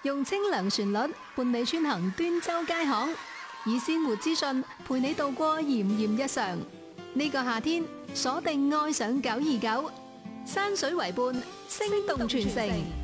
用清涼旋律伴你穿行端州街巷，以鮮活資訊陪你度過炎炎日常。呢個夏天，鎖定愛上929，山水為伴，聲動全城。